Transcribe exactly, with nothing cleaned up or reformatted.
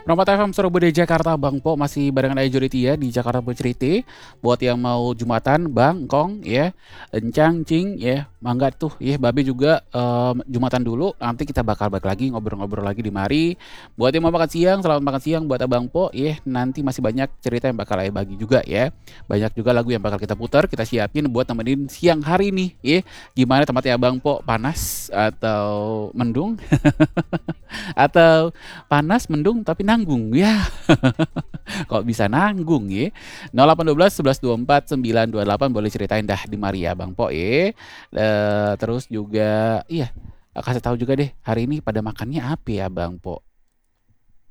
Romat F M Surabaya Jakarta, Bang Po masih barengan Aja Joditia di Jakarta Bercerita. Buat yang mau Jumatan, Bang, Kong, ya, Encang, Cing, ya, mangga tuh, ya, Babe juga em, Jumatan dulu. Nanti kita bakal balik lagi ngobrol-ngobrol lagi di mari. Buat yang mau makan siang, selamat makan siang buat Abang Po, ya. Nanti masih banyak cerita yang bakal Ayah bagi juga, ya. Banyak juga lagu yang bakal kita putar, kita siapin buat nemenin siang hari nih, ya. Gimana tempatnya Abang Po? Panas atau mendung? Atau panas, mendung, tapi nanggung, ya. Kok bisa nanggung ya? nol delapan satu dua sebelas dua puluh empat sembilan dua delapan boleh ceritain dah di Maria Bang Po ya. Eh, terus juga iya kasih tahu juga deh hari ini pada makannya apa ya Bang Po?